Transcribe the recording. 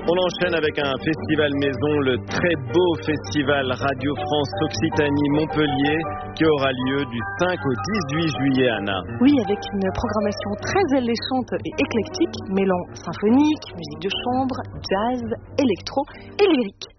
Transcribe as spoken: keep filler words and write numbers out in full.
On enchaîne avec un festival maison, le très beau festival Radio France Occitanie-Montpellier, qui aura lieu du cinq au dix-huit juillet, Anna. Oui, avec une programmation très alléchante et éclectique, mêlant symphonique, musique de chambre, jazz, électro et lyrique.